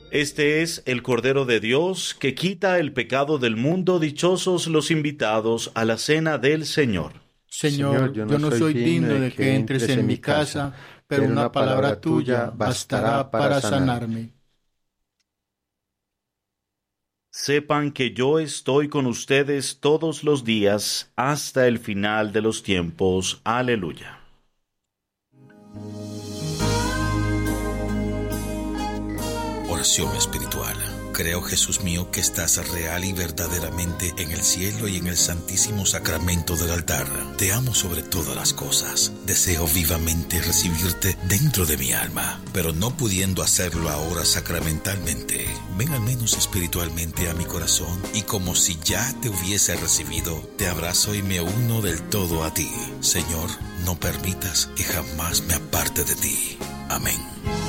Este es el Cordero de Dios que quita el pecado del mundo. Dichosos los invitados a la cena del Señor. Señor, yo no soy digno de que entres en mi casa, pero una palabra tuya bastará para sanarme. Sepan que yo estoy con ustedes todos los días hasta el final de los tiempos. Aleluya. Oración espiritual. Creo, Jesús mío, que estás real y verdaderamente en el cielo y en el santísimo sacramento del altar. Te amo sobre todas las cosas. Deseo vivamente recibirte dentro de mi alma, pero no pudiendo hacerlo ahora sacramentalmente, ven al menos espiritualmente a mi corazón y como si ya te hubiese recibido, te abrazo y me uno del todo a ti. Señor, no permitas que jamás me aparte de ti. Amén.